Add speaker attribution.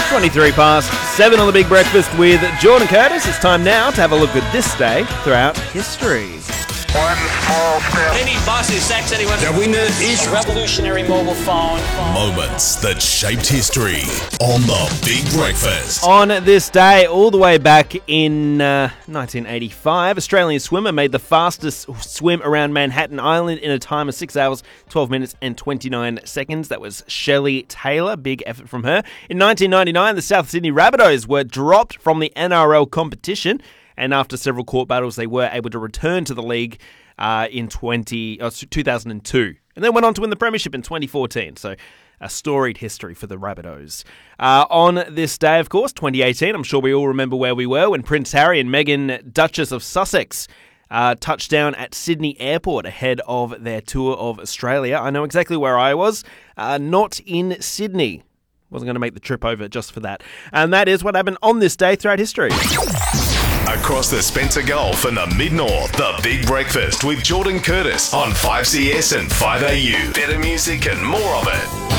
Speaker 1: 23 past 7 on The Big Breakfast with Jordan Curtis. It's time now to have a look at this day throughout history.
Speaker 2: One small step.
Speaker 3: Any bus is sex anyone?
Speaker 4: The winner is
Speaker 3: A revolutionary mobile phone.
Speaker 5: Moments that shaped history on The Big Breakfast.
Speaker 1: On this day, all the way back in 1985, Australian swimmer made the fastest swim around Manhattan Island in a time of 6 hours, 12 minutes and 29 seconds. That was Shelley Taylor. Big effort from her. In 1999, the South Sydney Rabbitohs were dropped from the NRL competition, and after several court battles, they were able to return to the league in 2002. And then went on to win the premiership in 2014. So a storied history for the Rabbitohs. On this day, of course, 2018, I'm sure we all remember where we were when Prince Harry and Meghan, Duchess of Sussex, touched down at Sydney Airport ahead of their tour of Australia. I know exactly where I was, not in Sydney. Wasn't going to make the trip over just for that. And that is what happened on this day throughout history.
Speaker 5: Across the Spencer Gulf and the Mid-North, The Big Breakfast with Jordan Curtis on 5CS and 5AU. Better music and more of it.